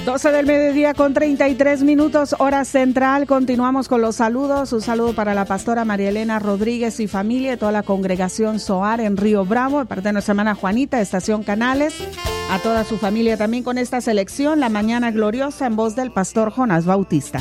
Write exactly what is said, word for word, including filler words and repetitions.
doce del mediodía con treinta y tres minutos, hora central. Continuamos con los saludos. Un saludo para la pastora María Elena Rodríguez y familia, toda la congregación Zoar en Río Bravo, de parte de nuestra hermana Juanita, Estación Canales. A toda su familia también con esta selección, La Mañana Gloriosa, en voz del pastor Jonás Bautista.